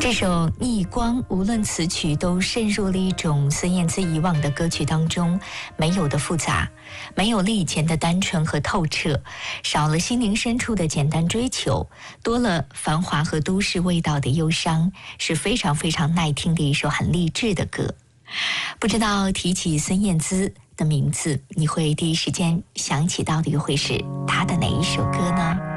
这首《逆光》无论词曲都渗入了一种孙燕姿以往的歌曲当中没有的复杂，没有了以前的单纯和透彻，少了心灵深处的简单追求，多了繁华和都市味道的忧伤，是非常非常耐听的一首很励志的歌。不知道提起孙燕姿的名字，你会第一时间想起到的又会是她的哪一首歌呢？